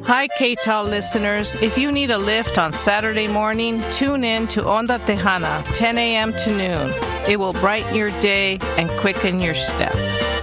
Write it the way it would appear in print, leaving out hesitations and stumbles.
Hi, KTAL listeners. If you need a lift on Saturday morning, tune in to Onda Tejana, 10 a.m. to noon. It will brighten your day and quicken your step.